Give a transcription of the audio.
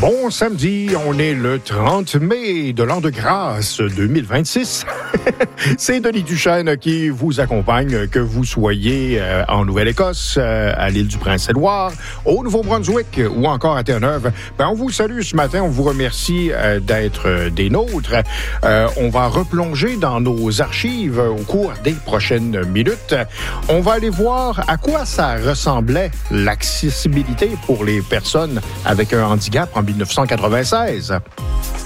Bon samedi, on est le 30 mai de l'an de grâce 2026. C'est Denis Duchesne qui vous accompagne, que vous soyez en Nouvelle-Écosse, à l'île du Prince-Édouard, au Nouveau-Brunswick ou encore à Terre-Neuve. On vous salue ce matin, on vous remercie d'être des nôtres. On va replonger dans nos archives au cours des prochaines minutes. On va aller voir à quoi ça ressemblait l'accessibilité pour les personnes avec un handicap en 1996.